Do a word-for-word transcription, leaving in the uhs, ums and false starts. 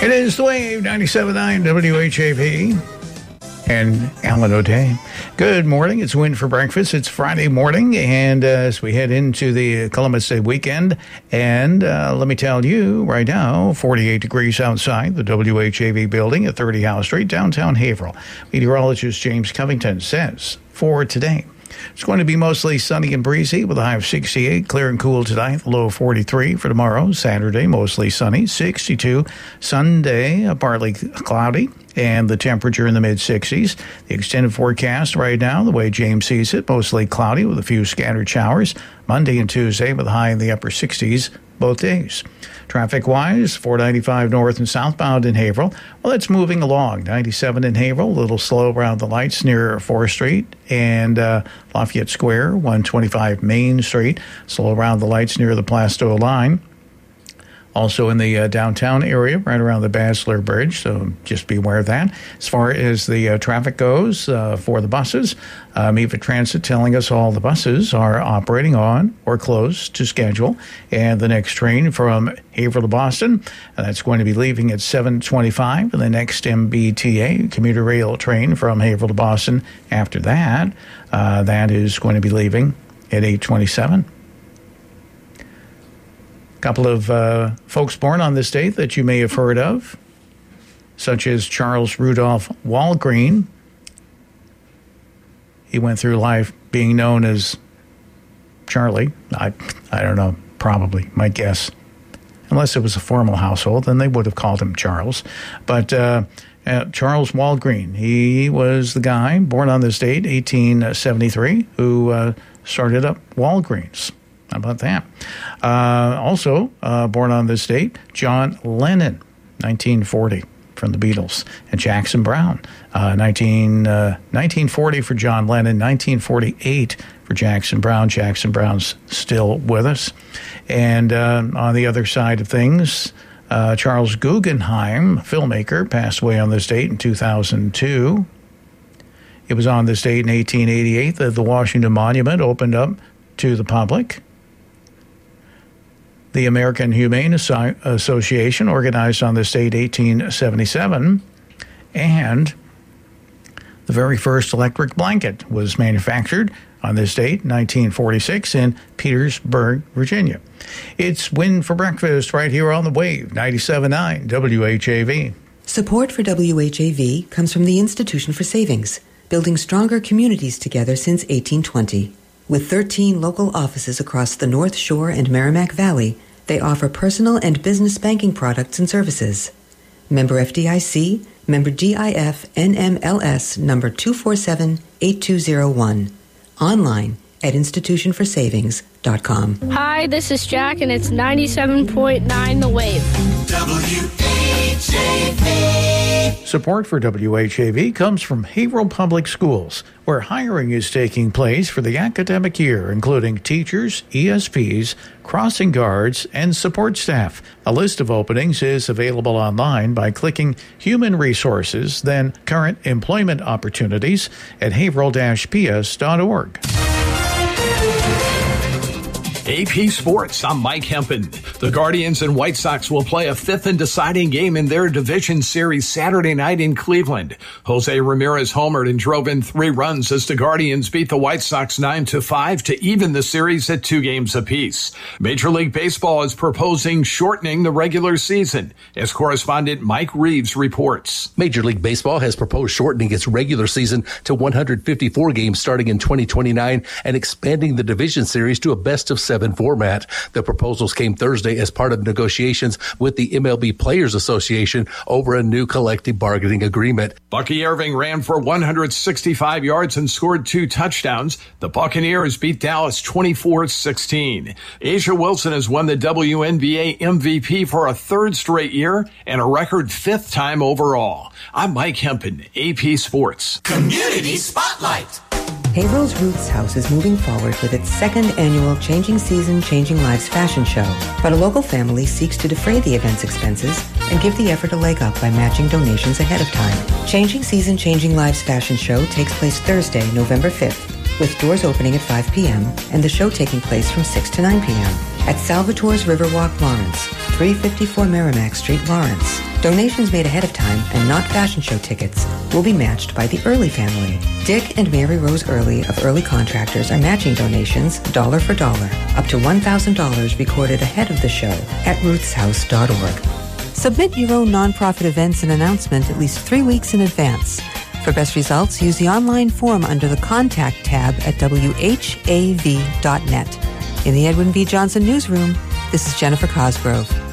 It is The Wave, ninety-seven point nine W H A V and Alan O'Day. Good morning. It's Win for Breakfast. It's Friday morning, and uh, as we head into the Columbus Day weekend, and uh, let me tell you right now, forty-eight degrees outside the W H A V building at thirty Howe Street, downtown Haverhill. Meteorologist James Covington says for today, it's going to be mostly sunny and breezy with a high of sixty-eight, clear and cool tonight, low of forty-three for tomorrow. Saturday, mostly sunny, sixty-two. Sunday, partly cloudy, and the temperature in the mid-sixties. The extended forecast right now, the way James sees it, mostly cloudy with a few scattered showers. Monday and Tuesday with a high in the upper sixties both days. Traffic-wise, four ninety-five north and southbound in Haverhill. Well, it's moving along. ninety-seven in Haverhill, a little slow around the lights near fourth Street and uh, Lafayette Square, one twenty-five Main Street, slow around the lights near the Plastow line. Also in the uh, downtown area, right around the Basler Bridge, so just be aware of that. As far as the uh, traffic goes uh, for the buses, uh, Meva Transit telling us all the buses are operating on or close to schedule. And the next train from Haverhill to Boston, uh, that's going to be leaving at seven twenty-five. And the next M B T A, commuter rail train from Haverhill to Boston after that, uh, that is going to be leaving at eight twenty-seven. Couple of uh, folks born on this date that you may have heard of, such as Charles Rudolph Walgreen. He went through life being known as Charlie. I, I don't know, probably, my guess. Unless it was a formal household, then they would have called him Charles. But uh, uh, Charles Walgreen, he was the guy born on this date, eighteen seventy-three, who uh, started up Walgreens. How about that? Uh, also, uh, born on this date, John Lennon, nineteen forty, from the Beatles. And Jackson Browne, uh, nineteen, uh, nineteen forty for John Lennon, nineteen forty-eight for Jackson Browne. Jackson Browne's still with us. And uh, on the other side of things, uh, Charles Guggenheim, filmmaker, passed away on this date in two thousand two. It was on this date in eighteen eighty-eight that the Washington Monument opened up to the public. The American Humane Association organized on this date, eighteen seventy-seven, and the very first electric blanket was manufactured on this date, nineteen forty-six, in Petersburg, Virginia. It's Win for Breakfast right here on the Wave, ninety-seven point nine W H A V. Support for W H A V comes from the Institution for Savings, building stronger communities together since eighteen twenty. With thirteen local offices across the North Shore and Merrimack Valley, they offer personal and business banking products and services. Member F D I C, member D I F N M L S number two four seven eight two zero one. Online at institution for savings dot com. Hi, this is Jack, and it's ninety-seven point nine The Wave. W H A V. Support for W H A V comes from Haverhill Public Schools, where hiring is taking place for the academic year, including teachers, E S Ps, crossing guards, and support staff. A list of openings is available online by clicking Human Resources, then Current Employment Opportunities at haverhill dash p s dot org. A P Sports, I'm Mike Hempen. The Guardians and White Sox will play a fifth and deciding game in their division series Saturday night in Cleveland. Jose Ramirez homered and drove in three runs as the Guardians beat the White Sox nine to five to even the series at two games apiece. Major League Baseball is proposing shortening the regular season, as correspondent Mike Reeves reports. Major League Baseball has proposed shortening its regular season to one hundred fifty-four games starting in twenty twenty-nine and expanding the division series to a best of seven format. The proposals came Thursday as part of negotiations with the M L B Players Association over a new collective bargaining agreement. Bucky Irving ran for one hundred sixty-five yards and scored two touchdowns. The Buccaneers beat Dallas twenty-four sixteen. Asia Wilson has won the W N B A M V P for a third straight year and a record fifth time overall. I'm Mike Hempen, A P Sports. Community Spotlight. Haverhill's Roots House is moving forward with its second annual Changing Season, Changing Lives fashion show. But a local family seeks to defray the event's expenses and give the effort a leg up by matching donations ahead of time. Changing Season, Changing Lives fashion show takes place Thursday, November fifth, with doors opening at five p.m. and the show taking place from six to nine p.m. at Salvatore's Riverwalk, Lawrence, three fifty-four Merrimack Street, Lawrence. Donations made ahead of time and not fashion show tickets will be matched by the Early family. Dick and Mary Rose Early of Early Contractors are matching donations dollar for dollar, up to one thousand dollars recorded ahead of the show at ruths house dot org. Submit your own nonprofit events and announcement at least three weeks in advance. For best results, use the online form under the Contact tab at w h a v dot net. In the Edwin V. Johnson Newsroom, this is Jennifer Cosgrove.